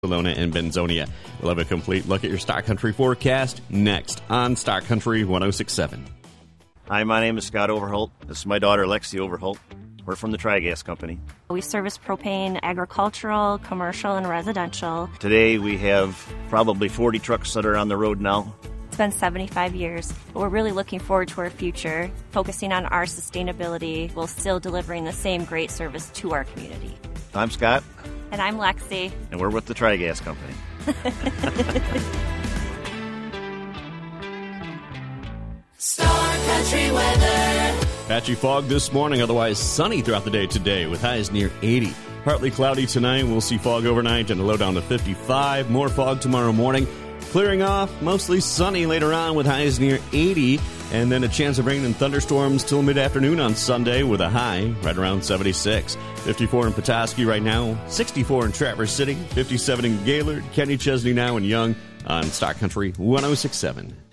Kelowna and Benzonia. We'll have a complete look at your Star Country forecast next on Star Country 106.7. Hi, my name is Scott Overholt. This is my daughter, Lexi Overholt. We're from the Tri-Gas Company. We service propane, agricultural, commercial, and residential. Today we have probably 40 trucks that are on the road now. It's been 75 years. We're really looking forward to our future, focusing on our sustainability while still delivering the same great service to our community. I'm Scott. And I'm Lexi. And we're with the Tri-Gas Company. Star Country weather. Patchy fog this morning, otherwise sunny throughout the day today with highs near 80. Partly cloudy tonight. We'll see fog overnight and a low down to 55. More fog tomorrow morning. Clearing off, mostly sunny later on with highs near 80. And then a chance of rain and thunderstorms till mid-afternoon on Sunday with a high right around 76. 54 in Petoskey right now, 64 in Traverse City, 57 in Gaylord, Kenny Chesney now and Young on Star Country 106.7.